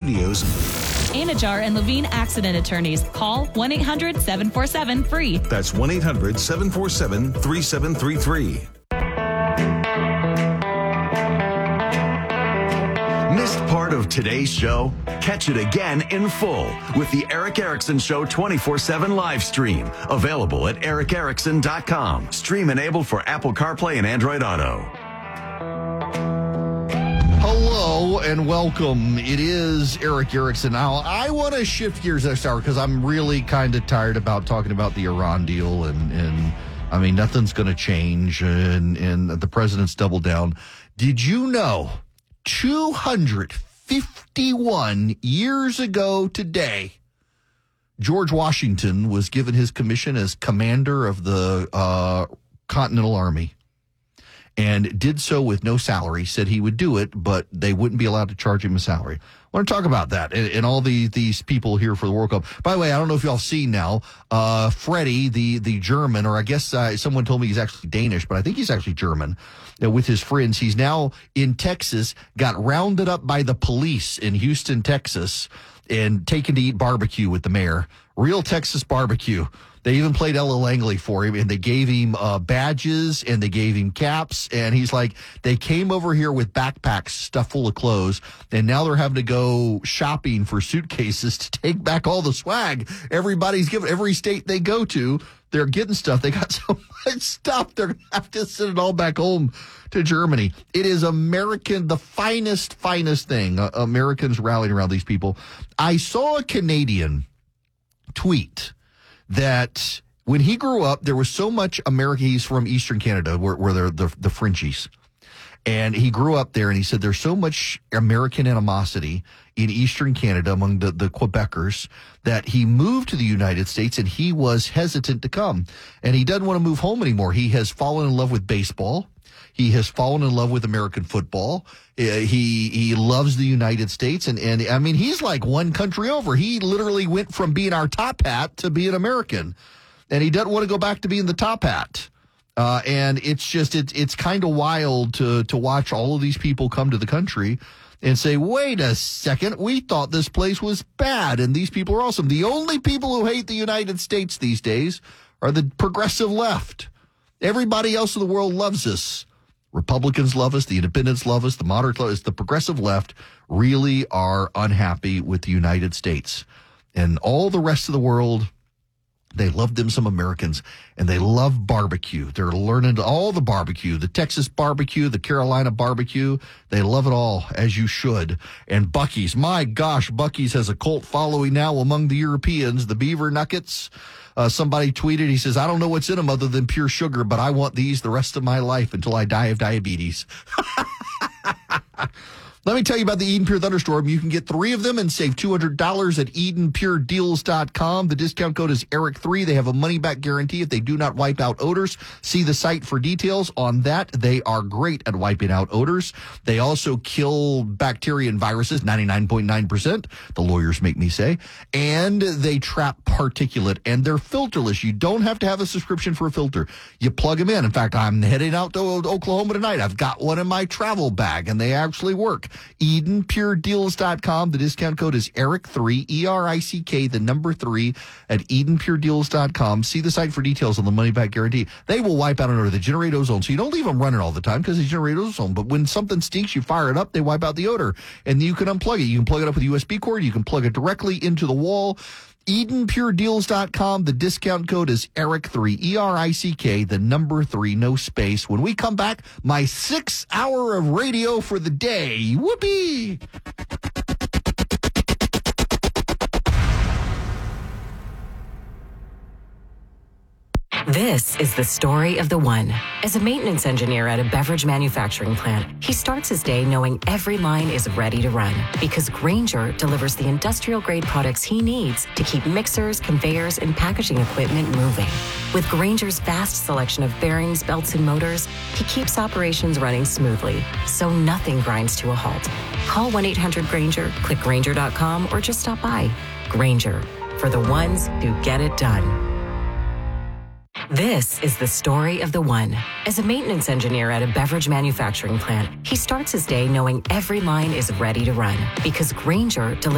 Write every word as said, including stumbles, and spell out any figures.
Studios. Anajar and Levine Accident Attorneys. Call one eight hundred seven four seven free. That's one eight hundred seven four seven three seven three three. Missed part of today's show? Catch it again in full with the Eric Erickson Show twenty-four seven live stream. Available at eric erickson dot com. Stream enabled for Apple CarPlay and Android Auto. Hello and welcome. It is Eric Erickson. Now, I want to shift gears next hour because I'm really kind of tired about talking about the Iran deal. And, and I mean, nothing's going to change. And, and the president's doubled down. Did you know two hundred fifty-one years ago today, George Washington was given his commission as commander of the uh, Continental Army? And did so with no salary, said he would do it, but they wouldn't be allowed to charge him a salary. I want to talk about that and, and all the, these people here for the World Cup. By the way, I don't know if y'all seen now, uh, Freddie, the, the German, or I guess uh, someone told me he's actually Danish, but I think he's actually German, uh, with his friends. He's now in Texas, got rounded up by the police in Houston, Texas, and taken to eat barbecue with the mayor. Real Texas barbecue. They even played Ella Langley for him, and they gave him uh, badges, and they gave him caps, and he's like, they came over here with backpacks stuffed full of clothes, and now they're having to go shopping for suitcases to take back all the swag. Everybody's giving, every state they go to, they're getting stuff. They got so much stuff, they're going to have to send it all back home to Germany. It is American, the finest, finest thing, uh, Americans rallying around these people. I saw a Canadian tweet that when he grew up, there was so much America. He's from Eastern Canada, where, where they're the, the Frenchies. And he grew up there, and he said there's so much American animosity in Eastern Canada among the, the Quebecers that he moved to the United States, and he was hesitant to come. And he doesn't want to move home anymore. He has fallen in love with baseball. He has fallen in love with American football. Uh, he he loves the United States. And, and, I mean, he's like one country over. He literally went from being our top hat to being American. And he doesn't want to go back to being the top hat. Uh, and it's just, it, it's kind of wild to, to watch all of these people come to the country and say, wait a second, we thought this place was bad, and these people are awesome. The only people who hate the United States these days are the progressive left. Everybody else in the world loves us. Republicans love us. The independents love us. The moderates love us. The progressive left really are unhappy with the United States. And all the rest of the world, they love them some Americans, and they love barbecue. They're learning all the barbecue, the Texas barbecue, the Carolina barbecue. They love it all, as you should. And Buc-ee's, my gosh, Buc-ee's has a cult following now among the Europeans, the beaver nuggets. Uh, somebody tweeted, he says, I don't know what's in them other than pure sugar, but I want these the rest of my life until I die of diabetes. Let me tell you about the Eden Pure Thunderstorm. You can get three of them and save two hundred dollars at eden pure deals dot com. The discount code is Eric three. They have a money-back guarantee if they do not wipe out odors. See the site for details on that. They are great at wiping out odors. They also kill bacteria and viruses, ninety-nine point nine percent, the lawyers make me say. And they trap particulate, and they're filterless. You don't have to have a subscription for a filter. You plug them in. In fact, I'm heading out to Oklahoma tonight. I've got one in my travel bag, and they actually work. eden pure deals dot com. The discount code is Eric three, E R I C K, the number three, at eden pure deals dot com. See the site for details on the money-back guarantee. They will wipe out an odor. They generate ozone, so you don't leave them running all the time because they generate ozone. But when something stinks, you fire it up, they wipe out the odor. And you can unplug it. You can plug it up with a U S B cord. You can plug it directly into the wall. eden pure deals dot com. The discount code is Eric three, E R I C K, the number three, no space. When we come back, my six hour of radio for the day. Whoopee! This is the story of the one. As a maintenance engineer at a beverage manufacturing plant, he starts his day knowing every line is ready to run because Grainger delivers the industrial-grade products he needs to keep mixers, conveyors, and packaging equipment moving. With Grainger's vast selection of bearings, belts, and motors, he keeps operations running smoothly, so nothing grinds to a halt. Call one eight hundred Grainger, click Grainger dot com, or just stop by. Grainger, for the ones who get it done. This is the story of the one. As a maintenance engineer at a beverage manufacturing plant, he starts his day knowing every line is ready to run because Grainger delivers